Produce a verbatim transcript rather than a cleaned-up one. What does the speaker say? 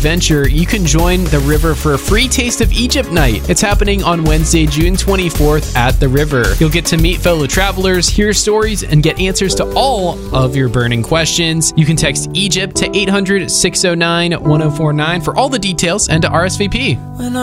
adventure, you can join the River for a free Taste of Egypt night. It's happening on Wednesday, June twenty-fourth at the River. You'll get to meet fellow travelers, hear stories, and get answers to all of your burning questions. You can text Egypt to eight hundred, six oh nine, one oh four nine for all the details and to R S V P.